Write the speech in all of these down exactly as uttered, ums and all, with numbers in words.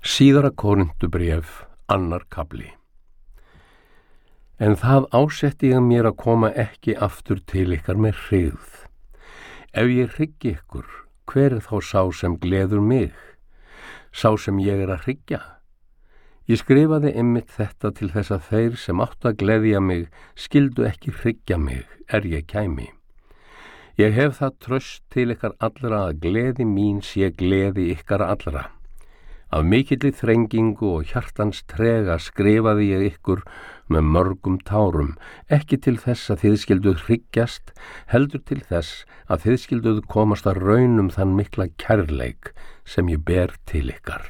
Síðara Korintubréf, annar kafli. En það ásetti ég mér að koma ekki aftur til ykkar með hryggð. Ef ég hryggi ykkur, hver er þá sá sem gleður mig? Sá sem ég er að hryggja? Ég skrifaði einmitt þetta til þess að þeir sem áttu að gleðja mig skildu ekki hryggja mig, er ég kæmi. Ég hef það traust til ykkar allra að gleði mín sé gleði ykkar allra. Af mikilli þrengingu og hjartans trega skrifaði ég ykkur með mörgum tárum, ekki til þess að þið skilduð hryggjast, heldur til þess að þið skilduð komast að raunum þann mikla kærleik sem ég ber til ykkar.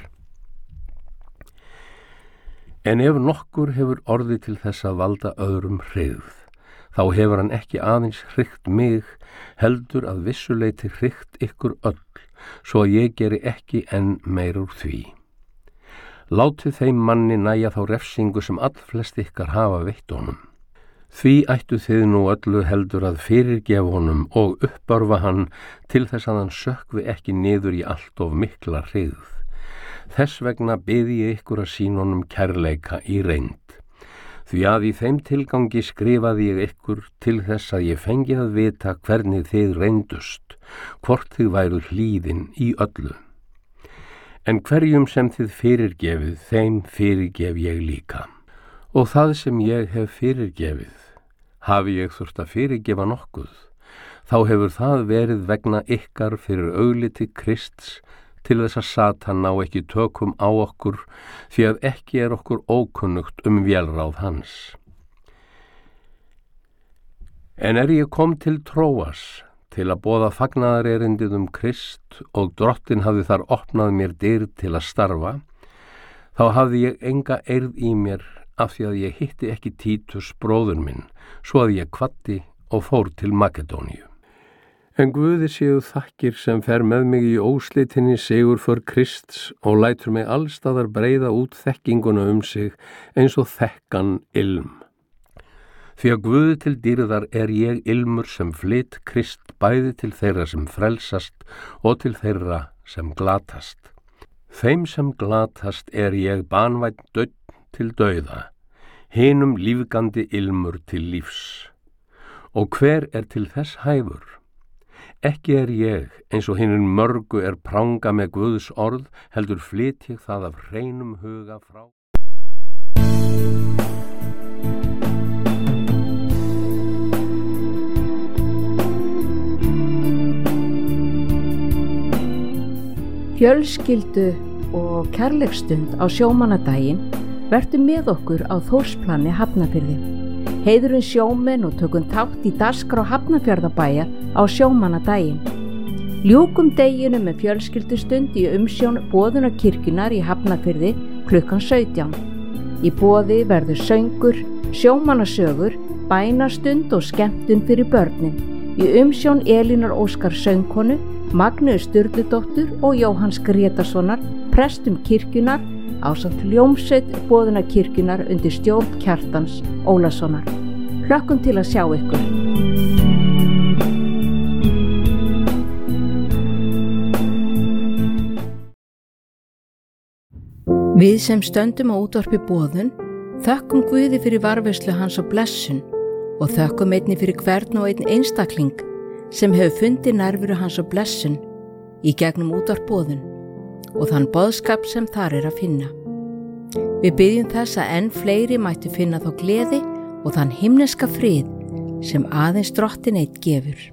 En ef nokkur hefur orðið til þess að valda öðrum hryggð, þá hefur hann ekki aðeins hryggt mig, heldur að vissuleyti hryggt ykkur öll, svo að ég geri ekki enn meir úr því. Látið þeim manni næja þá refsingu sem allflest ykkar hafa veitt honum. Því ættu þið nú öllu heldur að fyrirgefa honum og uppörfa hann til þess að hann sökkvi ekki niður í allt of mikla hryggð. Þess vegna biði ég ykkur að sýna honum kærleika í reynd. Því að í þeim tilgangi skrifaði ég ykkur til þess að ég fengi að vita hvernig þið reyndust, hvort þið væruð hlýðin í öllu. En hverjum sem þið fyrirgefið, þeim fyrirgef ég líka. Og það sem ég hef fyrirgefið, hafi ég þurft að fyrirgefa nokkuð, þá hefur það verið vegna ykkar fyrir augliti Krists, til þess að Satan ná ekki tökum á okkur, því að ekki er okkur ókunnugt um vélráð hans. En er ég kom til Tróas, til að boða fagnaðarerindið um Krist og Drottinn hafði þar opnað mér dyr til að starfa, þá hafði ég enga eirð í mér af því að ég hitti ekki Títus bróður minn, svo að ég kvaddi og fór til Makedóníu. En Guði séu þakkir sem fer með mig í óslitinni sigur för Krists og lætur mig allstaðar breiða út þekkinguna um sig eins og þekkan ilm. Því að Guði til dýrðar er ég ilmur sem flyt Krist bæði til þeirra sem frelsast og til þeirra sem glatast. Þeim sem glatast er ég banvænn dauðn til dauða, hinum lífgandi ilmur til lífs. Og hver er til þess hæfur? Ekki er ég, eins og hinum mörgu er pranga með Guðs orð, heldur flyt ég það af hreinum huga frá. Fjölskyldu og kærleiksstund á sjómannadaginn vertu með okkur á Þórsplanni Hafnarfirði. Heiðurinn sjómenn og tökum þátt í dagskrá Hafnarfjarðarbæjar á sjómannadaginn. Ljúkum deginu með fjölskyldustund í umsjón boðunarkirkjunnar í Hafnarfirði klukkan sautján. Í boði verður söngur, sjómannasögur, bænastund og skemmtun fyrir börnin. Í umsjón Elínar Óskar söngkonu, Magneu Sturludóttur og Jóhanns Grétarssonar, prestum kirkjunar, ásamt hljómsveit boðunarkirkjunar undir stjórn Kjartans Ólasonar. Hlökkum til að sjá ykkur. Við sem stöndum á útvarpi boðun þökkum Guði fyrir varðveislu hans og blessun og þökkum einnig fyrir hvern og einn einstakling sem hefur fundið nærveru hans og blessun í gegnum útvarp boðun og þann boðskap sem þar er að finna. Við byggjum þess að enn fleiri mættu finna þá gleði og þann himneska frið sem aðeins Drottinn einn gefur.